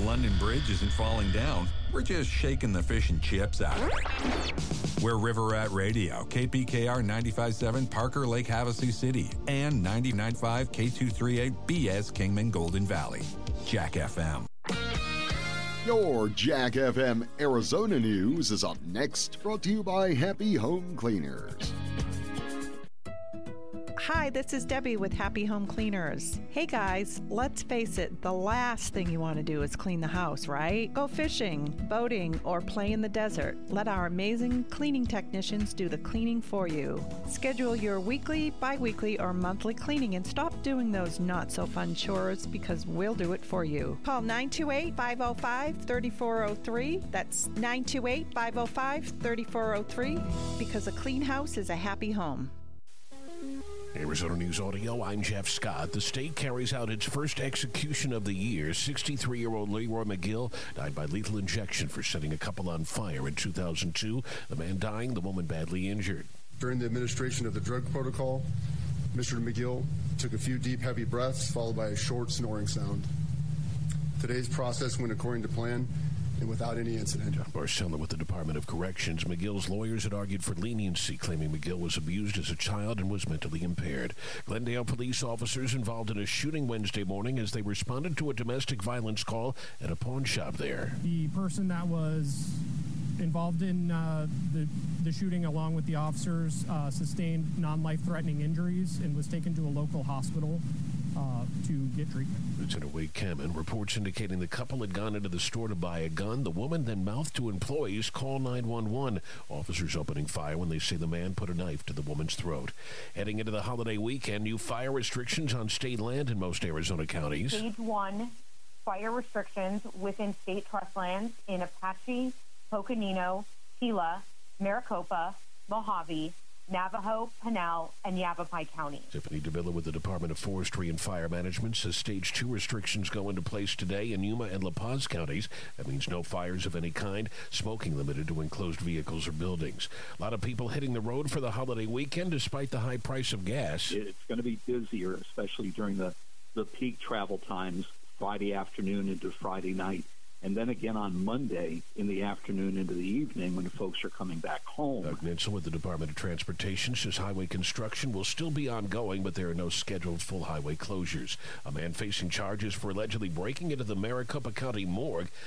London Bridge isn't falling down. We're just shaking the fish and chips out of it. We're River Rat Radio, KPKR 95.7 Parker Lake Havasu City, and 99.5 K238 BS Kingman Golden Valley. Jack FM. Your Jack FM Arizona News is up next, brought to you by Happy Home Cleaners. Hi, this is Debbie with Happy Home Cleaners. Hey guys, let's face it, the last thing you want to do is clean the house, right? Go fishing, boating, or play in the desert. Let our amazing cleaning technicians do the cleaning for you. Schedule your weekly, bi-weekly, or monthly cleaning and stop doing those not-so-fun chores because we'll do it for you. Call 928-505-3403. That's 928-505-3403 because a clean house is a happy home. Arizona News Audio, I'm Jeff Scott. The state carries out its first execution of the year. 63-year-old Leroy McGill died by lethal injection for setting a couple on fire in 2002. The man dying, the woman badly injured. During the administration of the drug protocol, Mr. McGill took a few deep, heavy breaths, followed by a short snoring sound. Today's process went according to plan and without any incident. John Barcella with the Department of Corrections. McGill's lawyers had argued for leniency, claiming McGill was abused as a child and was mentally impaired. Glendale police officers involved in a shooting Wednesday morning as they responded to a domestic violence call at a pawn shop there. The person that was involved in the shooting, along with the officers, sustained non-life-threatening injuries and was taken to a local hospital to get treatment. Lieutenant Wade Kamen reports indicating the couple had gone into the store to buy a gun. The woman then mouthed to employees, "Call 911." Officers opening fire when they say the man put a knife to the woman's throat. Heading into the holiday weekend, new fire restrictions on state land in most Arizona counties. Stage 1 fire restrictions within state trust lands in Apache, Coconino, Gila, Maricopa, Mojave, Navajo, Pinal, and Yavapai County. Tiffany DeVilla with the Department of Forestry and Fire Management says Stage 2 restrictions go into place today in Yuma and La Paz counties. That means no fires of any kind, smoking limited to enclosed vehicles or buildings. A lot of people hitting the road for the holiday weekend despite the high price of gas. It's going to be busier, especially during the peak travel times, Friday afternoon into Friday night. And then again on Monday in the afternoon into the evening when folks are coming back home. Doug Nitzel with the Department of Transportation says highway construction will still be ongoing, but there are no scheduled full highway closures. A man facing charges for allegedly breaking into the Maricopa County morgue